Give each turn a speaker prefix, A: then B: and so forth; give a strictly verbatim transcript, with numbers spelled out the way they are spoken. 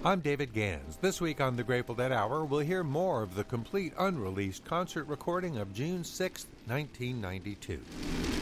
A: I'm David Gans. This week on the Grateful Dead Hour, we'll hear more of the complete unreleased concert recording of June sixth, nineteen ninety-two.